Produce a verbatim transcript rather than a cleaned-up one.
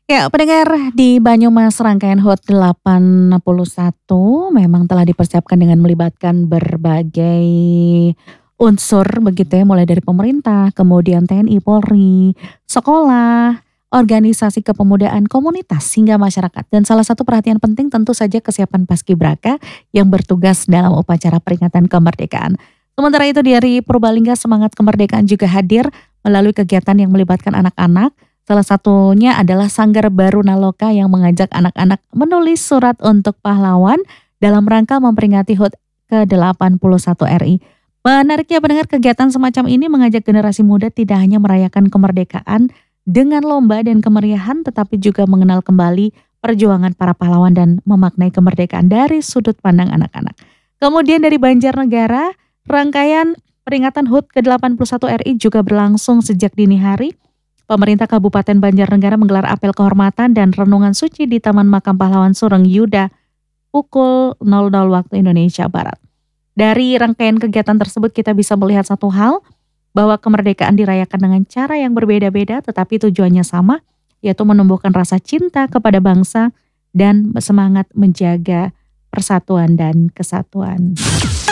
Ya, pendengar di Banyumas rangkaian HUT delapan puluh satu memang telah dipersiapkan dengan melibatkan berbagai unsur begitu ya, mulai dari pemerintah, kemudian T N I, Polri, sekolah, organisasi kepemudaan, komunitas hingga masyarakat. Dan salah satu perhatian penting tentu saja kesiapan Paskibraka yang bertugas dalam upacara peringatan kemerdekaan. Sementara itu dari Purbalingga semangat kemerdekaan juga hadir melalui kegiatan yang melibatkan anak-anak. Salah satunya adalah Sanggar Baruna Loka yang mengajak anak-anak menulis surat untuk pahlawan dalam rangka memperingati HUT ke delapan puluh satu R I. Menariknya pendengar, kegiatan semacam ini mengajak generasi muda tidak hanya merayakan kemerdekaan dengan lomba dan kemeriahan, tetapi juga mengenal kembali perjuangan para pahlawan dan memaknai kemerdekaan dari sudut pandang anak-anak. Kemudian dari Banjarnegara, rangkaian peringatan HUT ke delapan puluh satu R I juga berlangsung sejak dini hari. Pemerintah Kabupaten Banjarnegara menggelar apel kehormatan dan renungan suci di Taman Makam Pahlawan Sureng Yuda pukul nol nol waktu Indonesia Barat. Dari rangkaian kegiatan tersebut kita bisa melihat satu hal, bahwa kemerdekaan dirayakan dengan cara yang berbeda-beda tetapi tujuannya sama, yaitu menumbuhkan rasa cinta kepada bangsa dan semangat menjaga persatuan dan kesatuan.